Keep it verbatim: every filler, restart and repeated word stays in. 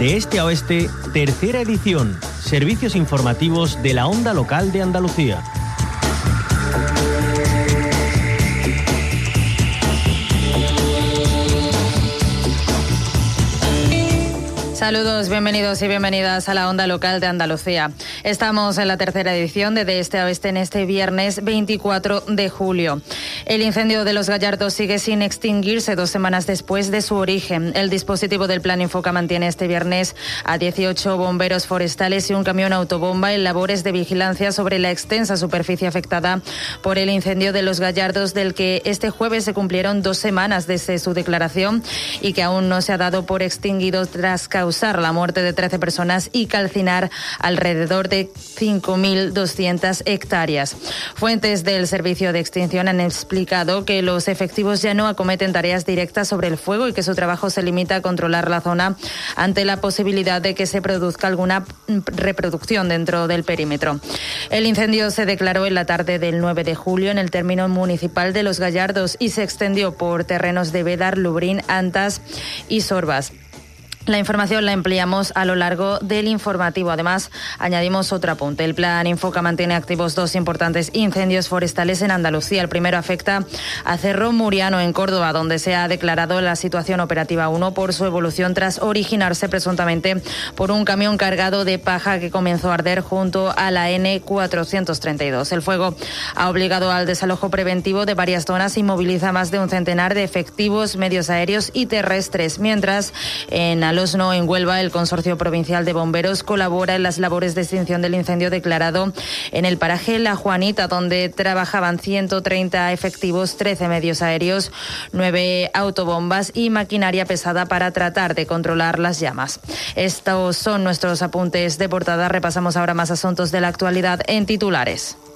De este a oeste, tercera edición. Servicios informativos de la Onda Local de Andalucía. Saludos, bienvenidos y bienvenidas a la Onda Local de Andalucía. Estamos en la tercera edición de De Este a Oeste en este viernes veinticuatro de julio. El incendio de Los Gallardos sigue sin extinguirse dos semanas después de su origen. El dispositivo del Plan Infoca mantiene este viernes a dieciocho bomberos forestales y un camión autobomba en labores de vigilancia sobre la extensa superficie afectada por el incendio de Los Gallardos, del que este jueves se cumplieron dos semanas desde su declaración y que aún no se ha dado por extinguido tras causar la muerte de trece personas y calcinar alrededor de cinco mil doscientas hectáreas. Fuentes del Servicio de Extinción han explicado que los efectivos ya no acometen tareas directas sobre el fuego y que su trabajo se limita a controlar la zona ante la posibilidad de que se produzca alguna reproducción dentro del perímetro. El incendio se declaró en la tarde del nueve de julio en el término municipal de Los Gallardos y se extendió por terrenos de Bédar, Lubrín, Antas y Sorbas. La información la ampliamos a lo largo del informativo. Además, añadimos otro apunte. El Plan Infoca mantiene activos dos importantes incendios forestales en Andalucía. El primero afecta a Cerro Muriano, en Córdoba, donde se ha declarado la situación operativa uno por su evolución tras originarse presuntamente por un camión cargado de paja que comenzó a arder junto a la ene cuatrocientos treinta y dos. El fuego ha obligado al desalojo preventivo de varias zonas y moviliza más de un centenar de efectivos, medios aéreos y terrestres, mientras en Alosno, en Huelva, el Consorcio Provincial de Bomberos colabora en las labores de extinción del incendio declarado en el paraje La Juanita, donde trabajaban ciento treinta efectivos, trece medios aéreos, nueve autobombas y maquinaria pesada para tratar de controlar las llamas. Estos son nuestros apuntes de portada. Repasamos ahora más asuntos de la actualidad en titulares.